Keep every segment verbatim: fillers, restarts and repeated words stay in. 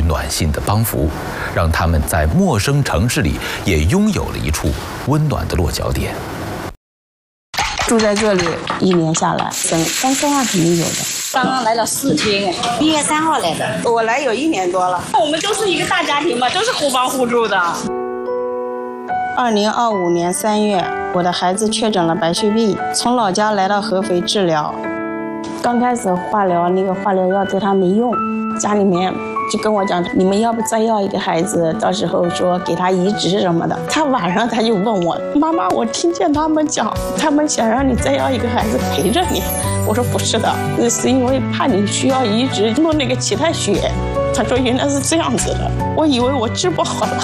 暖心的帮扶，让他们在陌生城市里也拥有了一处温暖的落脚点。 住在这里一年下来，三三四万肯定有的。 刚刚来了四天，哎，一月三号来的。 我来有一年多了。 我们都是一个大家庭嘛，都是互帮互助的。 二零二五年三月，我的孩子确诊了白血病，从老家来到合肥治疗。刚开始化疗，那个化疗药对他没用，家里面就跟我讲，你们要不再要一个孩子，到时候说给他移植什么的。他晚上他就问我，妈妈，我听见他们讲，他们想让你再要一个孩子陪着你。我说不是的，那是因为怕你需要移植弄那个脐带血。他说原来是这样子的，我以为我治不好了。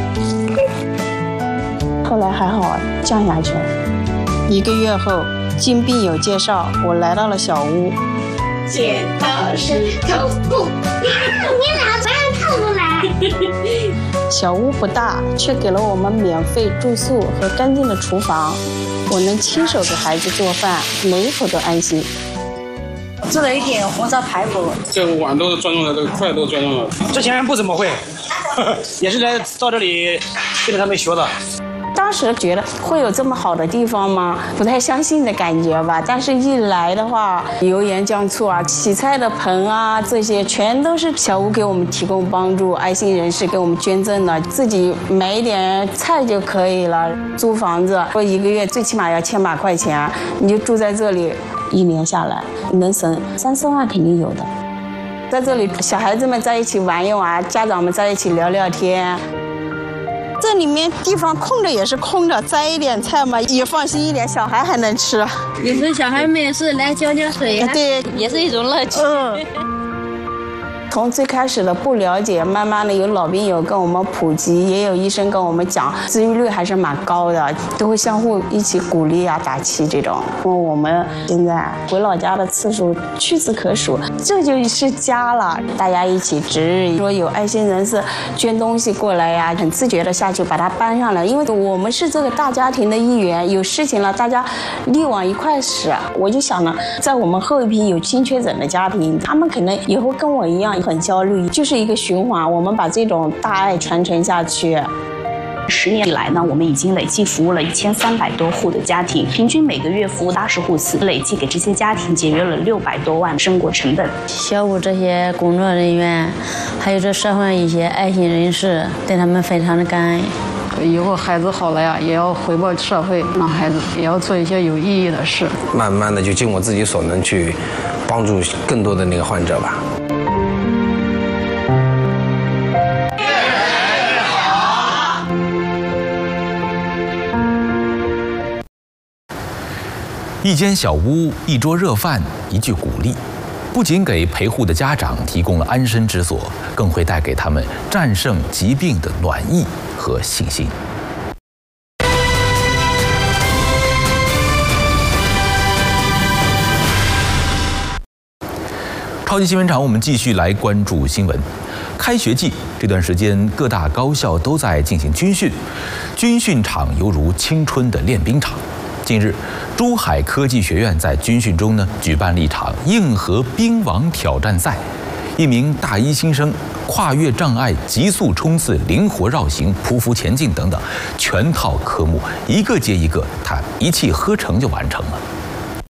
后来还好降下去了。一个月后，经病友介绍，我来到了小屋。 剪刀石头布，你俩不要跳出来。 小屋不大，却给了我们免费住宿和干净的厨房。我能亲手给孩子做饭，每一口都安心。 做了一点红烧排骨， 这个碗都是专用的，这个筷都是专用的。之前不怎么会，也是来到这里跟着他们学的。 当时觉得会有这么好的地方吗？不太相信的感觉吧。但是一来的话，油盐酱醋啊、洗菜的盆啊，这些全都是小屋给我们提供帮助，爱心人士给我们捐赠的，自己买一点菜就可以了。租房子，说一个月最起码要千把块钱，你就住在这里，一年下来能省三四万肯定有的。在这里，小孩子们在一起玩一玩，家长们在一起聊聊天。这里面地方空着也是空着，摘一点菜嘛，也放心一点，小孩还能吃。 有时候小孩们也是来浇浇水， 对， 也是一种乐趣。 嗯。从最开始的不了解，慢慢的有老病友跟我们普及，也有医生跟我们讲，治愈率还是蛮高的，都会相互一起鼓励啊、打气这种。我们现在回老家的次数屈指可数，这就是家了。大家一起值日，说有爱心人士捐东西过来呀、啊，很自觉的下去把它搬上来，因为我们是这个大家庭的一员，有事情了大家力往一块使。我就想了，在我们后一批有轻确诊的家庭，他们可能以后跟我一样。很焦虑，就是一个循环。我们把这种大爱传承下去。 十年以来呢，我们已经累计服务了一千三百多户的家庭，平均每个月服务八十户次，累计给这些家庭节约了六百多万生活成本。 小屋这些工作人员，还有这社会一些爱心人士，对他们非常的感恩。 以后孩子好了呀，也要回报社会，让孩子也要做一些有意义的事。 慢慢的就尽我自己所能去帮助更多的那个患者吧。 一间小屋，一桌热饭，一句鼓励，不仅给陪护的家长提供了安身之所，更会带给他们战胜疾病的暖意和信心。超级新闻场，我们继续来关注新闻。开学季这段时间，各大高校都在进行军训，军训场犹如青春的练兵场。近日，珠海科技学院在军训中呢举办了一场硬核兵王挑战赛，一名大一新生跨越障碍、急速冲刺、灵活绕行、匍匐前进等等全套科目，一个接一个，他一气呵成就完成了。